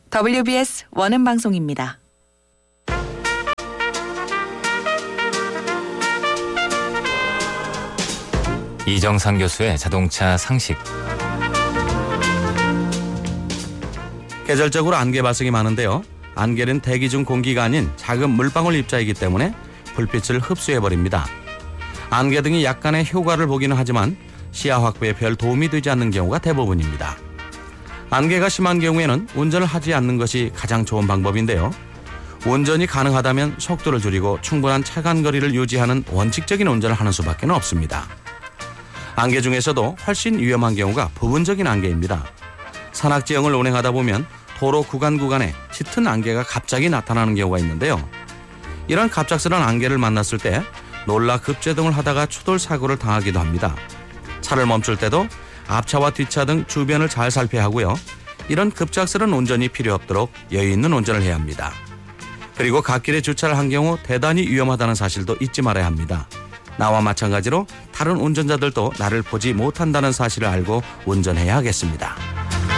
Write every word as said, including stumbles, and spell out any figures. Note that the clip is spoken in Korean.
더블유비에스 원음 방송입니다. 이정상 교수의 자동차 상식. 계절적으로 안개 발생이 많은데요. 안개는 대기 중 공기가 아닌 작은 물방울 입자이기 때문에 불빛을 흡수해버립니다. 안개 등이 약간의 효과를 보기는 하지만 시야 확보에 별 도움이 되지 않는 경우가 대부분입니다. 안개가 심한 경우에는 운전을 하지 않는 것이 가장 좋은 방법인데요. 운전이 가능하다면 속도를 줄이고 충분한 차간 거리를 유지하는 원칙적인 운전을 하는 수밖에 없습니다. 안개 중에서도 훨씬 위험한 경우가 부분적인 안개입니다. 산악지형을 운행하다 보면 도로 구간 구간에 짙은 안개가 갑자기 나타나는 경우가 있는데요. 이런 갑작스러운 안개를 만났을 때 놀라 급제동을 하다가 추돌 사고를 당하기도 합니다. 차를 멈출 때도 앞차와 뒷차 등 주변을 잘 살펴야 하고요. 이런 급작스러운 운전이 필요 없도록 여유 있는 운전을 해야 합니다. 그리고 갓길에 주차를 한 경우 대단히 위험하다는 사실도 잊지 말아야 합니다. 나와 마찬가지로 다른 운전자들도 나를 보지 못한다는 사실을 알고 운전해야 하겠습니다.